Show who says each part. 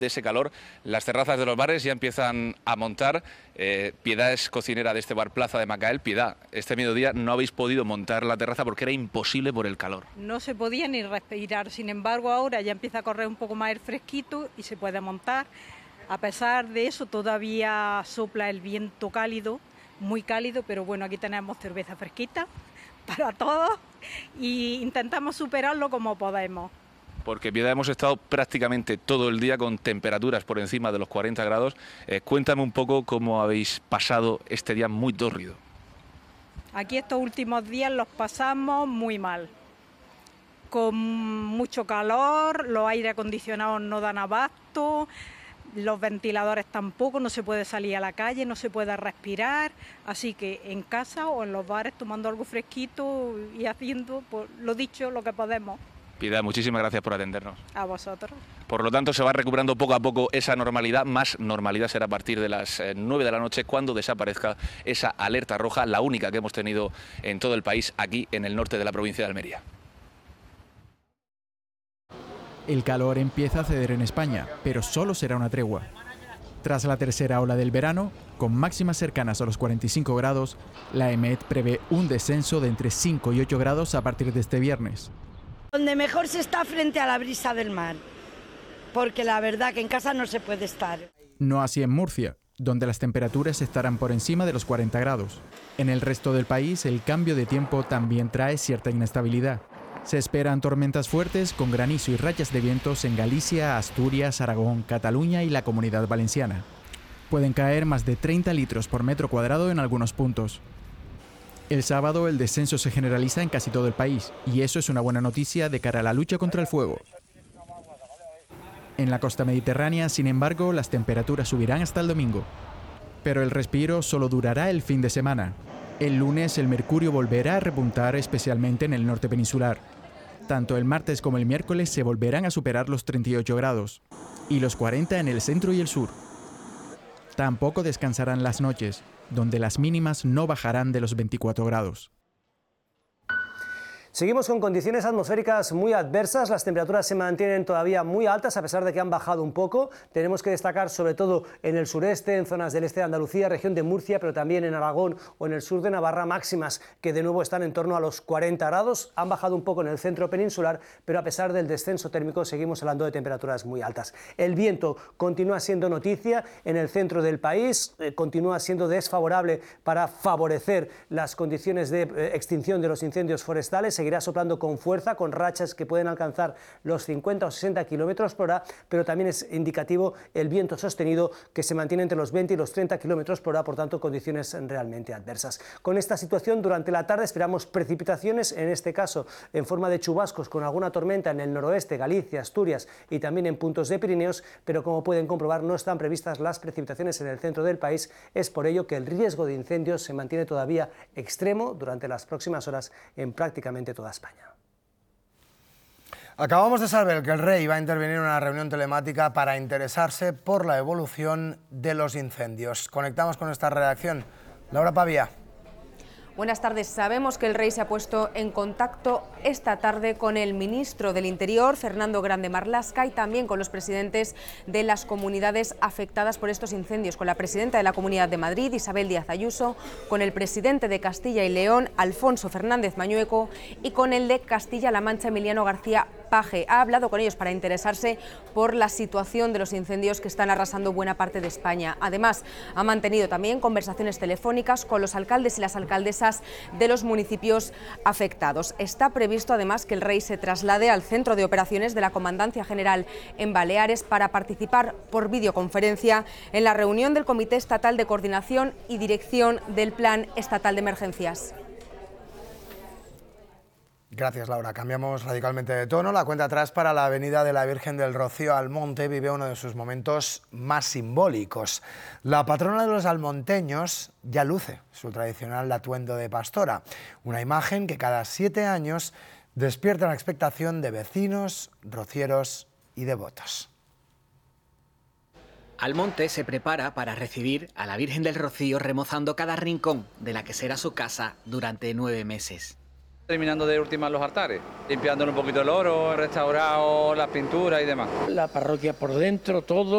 Speaker 1: De ese calor, las terrazas de los bares ya empiezan a montar. Piedad es cocinera de este bar Plaza de Macael. Piedad, este mediodía no habéis podido montar la terraza porque era imposible por el calor.
Speaker 2: No se podía ni respirar, sin embargo ahora ya empieza a correr un poco más el fresquito y se puede montar. A pesar de eso todavía sopla el viento cálido, muy cálido, pero bueno, aquí tenemos cerveza fresquita para todos y intentamos superarlo como podemos.
Speaker 1: Porque Piedad, hemos estado prácticamente todo el día con temperaturas por encima de los 40 grados. Cuéntame un poco cómo habéis pasado este día muy tórrido.
Speaker 2: Aquí estos últimos días los pasamos muy mal, con mucho calor, los aire acondicionados no dan abasto, los ventiladores tampoco, no se puede salir a la calle, no se puede respirar, así que en casa o en los bares tomando algo fresquito y haciendo, pues, lo dicho, lo que podemos.
Speaker 1: Piedad, muchísimas gracias por atendernos.
Speaker 2: A vosotros.
Speaker 1: Por lo tanto, se va recuperando poco a poco esa normalidad. Más normalidad será a partir de las 9 de la noche, cuando desaparezca esa alerta roja, la única que hemos tenido en todo el país, aquí en el norte de la provincia de Almería.
Speaker 3: El calor empieza a ceder en España, pero solo será una tregua. Tras la tercera ola del verano, con máximas cercanas a los 45 grados, la EMET prevé un descenso de entre 5 y 8 grados a partir de este viernes.
Speaker 4: Donde mejor se está frente a la brisa del mar, porque la verdad que en casa no se puede estar.
Speaker 3: No así en Murcia, donde las temperaturas estarán por encima de los 40 grados. En el resto del país, el cambio de tiempo también trae cierta inestabilidad. Se esperan tormentas fuertes con granizo y rachas de vientos en Galicia, Asturias, Aragón, Cataluña y la Comunidad Valenciana. Pueden caer más de 30 litros por metro cuadrado en algunos puntos. El sábado el descenso se generaliza en casi todo el país, y eso es una buena noticia de cara a la lucha contra el fuego. En la costa mediterránea, sin embargo, las temperaturas subirán hasta el domingo. Pero el respiro solo durará el fin de semana. El lunes el mercurio volverá a repuntar, especialmente en el norte peninsular. Tanto el martes como el miércoles se volverán a superar los 38 grados, y los 40 en el centro y el sur. Tampoco descansarán las noches, donde las mínimas no bajarán de los 24 grados.
Speaker 5: Seguimos con condiciones atmosféricas muy adversas, las temperaturas se mantienen todavía muy altas a pesar de que han bajado un poco. Tenemos que destacar sobre todo en el sureste, en zonas del este de Andalucía, región de Murcia, pero también en Aragón o en el sur de Navarra, máximas que de nuevo están en torno a los 40 grados. Han bajado un poco en el centro peninsular, pero a pesar del descenso térmico seguimos hablando de temperaturas muy altas. El viento continúa siendo noticia en el centro del país, continúa siendo desfavorable para favorecer las condiciones de extinción de los incendios forestales. Seguirá soplando con fuerza, con rachas que pueden alcanzar los 50 o 60 kilómetros por hora, pero también es indicativo el viento sostenido que se mantiene entre los 20 y los 30 kilómetros por hora, por tanto condiciones realmente adversas. Con esta situación durante la tarde esperamos precipitaciones, en este caso en forma de chubascos con alguna tormenta en el noroeste, Galicia, Asturias y también en puntos de Pirineos, pero como pueden comprobar no están previstas las precipitaciones en el centro del país. Es por ello que el riesgo de incendios se mantiene todavía extremo durante las próximas horas en prácticamente toda España.
Speaker 6: Acabamos de saber que el rey va a intervenir en una reunión telemática para interesarse por la evolución de los incendios. Conectamos con esta redacción. Laura Pavía.
Speaker 7: Buenas tardes. Sabemos que el rey se ha puesto en contacto esta tarde con el ministro del Interior, Fernando Grande Marlaska, y también con los presidentes de las comunidades afectadas por estos incendios, con la presidenta de la Comunidad de Madrid, Isabel Díaz Ayuso, con el presidente de Castilla y León, Alfonso Fernández Mañueco, y con el de Castilla-La Mancha, Emiliano García Paje. Ha hablado con ellos para interesarse por la situación de los incendios que están arrasando buena parte de España. Además, ha mantenido también conversaciones telefónicas con los alcaldes y las alcaldesas de los municipios afectados. Está previsto además que el rey se traslade al centro de operaciones de la Comandancia General en Baleares para participar por videoconferencia en la reunión del Comité Estatal de Coordinación y Dirección del Plan Estatal de Emergencias.
Speaker 6: Gracias, Laura. Cambiamos radicalmente de tono. La cuenta atrás para la Avenida de la Virgen del Rocío Almonte vive uno de sus momentos más simbólicos. La patrona de los almonteños ya luce su tradicional atuendo de pastora, una imagen que cada 7 años despierta la expectación de vecinos, rocieros y devotos.
Speaker 8: Almonte se prepara para recibir a la Virgen del Rocío remozando cada rincón de la que será su casa durante 9 meses.
Speaker 9: Terminando de ultimar los altares, limpiándole un poquito el oro, restaurado las pinturas y demás.
Speaker 10: La parroquia por dentro, todo.